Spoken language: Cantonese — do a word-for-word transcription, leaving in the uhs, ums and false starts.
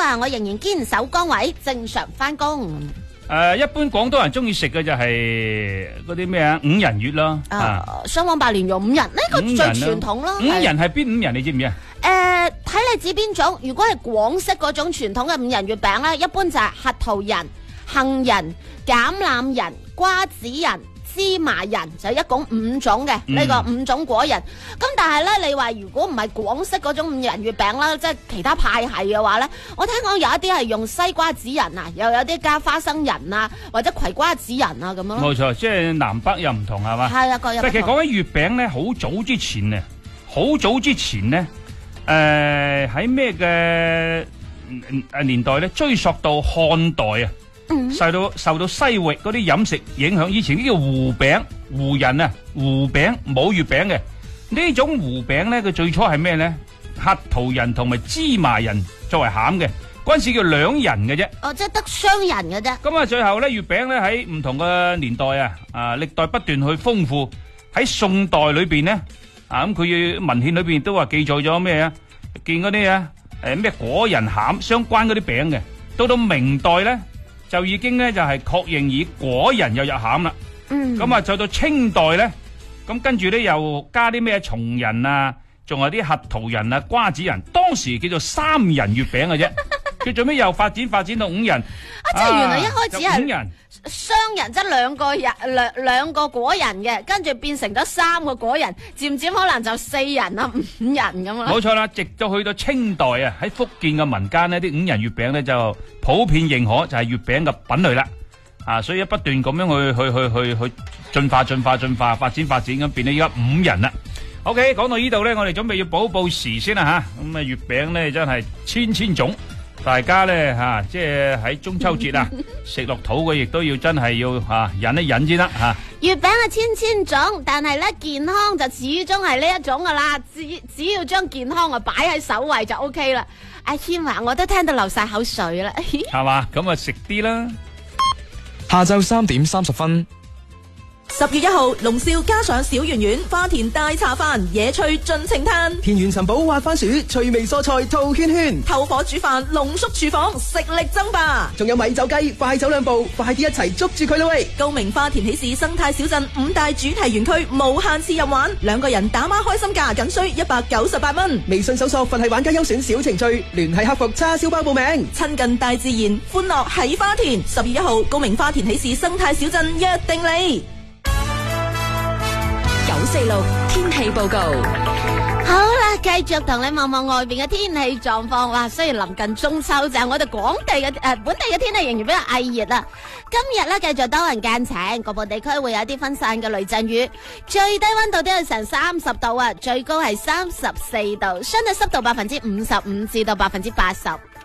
啊，我仍然堅守崗位，正常翻工。 誒，一般廣東人中意食嘅就係嗰啲咩啊，五仁月咯。 啊，雙黃白蓮蓉五仁呢個最傳統咯。 五仁係邊五仁你知唔知啊？ 誒，睇你指邊種。如果係廣式嗰種傳統嘅五仁月餅咧，一般就係核桃仁、杏仁、橄欖仁、瓜子仁、芝麻仁，就一共五種嘅呢、嗯、個五種果仁。咁但係咧，你話如果唔係廣式嗰種五仁月餅啦，即係其他派系嘅話咧，我聽講有一啲係用西瓜子仁啊，又有啲加花生仁啊，或者葵瓜子仁啊咁樣。 冇錯，即係南北又唔同係嘛？係啊，各有不同。但係其實講起月餅咧，好早之前啊，好早之前咧，誒喺咩嘅誒年代咧，追溯到漢代啊。嗯、受到受到西域嗰啲飲食影響，以前呢叫糊餅、糊仁啊、糊餅冇月餅嘅呢種糊餅咧，佢最初係咩咧？核桃仁同埋芝麻仁作為餡嘅，嗰陣時叫兩仁嘅啫。哦，即係得雙仁嘅啫。咁啊，最後咧月餅咧喺唔同嘅年代啊，啊歷代不斷去豐富。喺宋代裏邊咧，啊咁佢文獻裏邊都話記載咗咩啊？見嗰啲啊誒咩果仁餡相關嗰啲餅嘅，到到明代咧。就已經咧就係確認以果仁又入餡啦，咁啊再到清代咧，咁跟住咧又加啲咩松仁啊，仲有啲核桃仁啊、瓜子仁，當時叫做三仁月餅嘅啫，佢最尾又發展發展到五仁，啊即係原來一開始係五仁雙仁，即係兩個仁兩兩個果仁嘅，跟住變成咗三個果仁，漸漸可能就四仁啊五仁咁啦。冇錯啦，直到去到清代啊，喺福建嘅民間呢啲五仁月餅咧就普遍認可，就係月餅嘅品類啦。啊，所以不斷咁樣去去去去去進化進化進化發展發展咁變到依家五仁啦。OK， 講到呢度咧，我哋準備要報報時先啦吓。咁啊，月餅咧真係千千種。大家咧吓、啊，即係喺中秋節啊，食落肚嘅亦都要真係要吓、啊、忍一忍先得吓。月餅係千千種，但係咧健康就始終係呢一種噶啦。只只要將健康啊擺喺首位就 O K 啦。阿謙話我都聽到流晒口水啦，係嘛？咁啊食啲啦。 下晝三點三十分。 十月一號，龍少加上小圓圓花田大茶飯，野趣盡情嘆。 田園尋寶滑番薯，趣味蔬菜套圈圈。 透火煮飯，濃縮廚房，食力爭霸。 仲有米酒雞，快走兩步，快啲一齊捉住佢啦喂！ 高明花田喜事生態小鎮五大主題園區無限次任玩，兩個人打孖開心價僅需一百九十八蚊。 微信搜索佛系玩家優選小程序，聯繫客服叉燒包報名。 親近大自然，歡樂喺花田。十月一號，高明花田喜事生態小鎮約定你。九四六天氣報告， 好啦，繼續同你望望外邊嘅天氣狀況。哇，雖然臨近中秋，就係我哋廣地嘅誒、呃、本地嘅天氣仍然比較翳熱啊。今日咧繼續多雲間晴，局部地區會有啲分散嘅雷陣雨，最低溫度都有成三十度啊，最高係三十四度，相對濕度百分之五十五至到百分之八十。